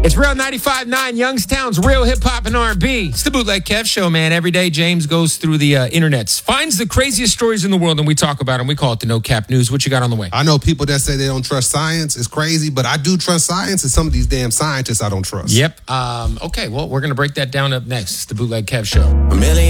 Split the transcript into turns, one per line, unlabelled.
It's Real 95.9, Youngstown's real hip-hop and R&B. It's the Bootleg Kev Show, man. Every day, James goes through the internets, finds the craziest stories in the world, and we talk about them. We call it the No Cap News. What you got on the way?
I know people that say they don't trust science. It's crazy, but I do trust science, and some of these damn scientists I don't trust.
Yep. Okay, well, we're going to break that down up next. It's the Bootleg Kev Show.
A million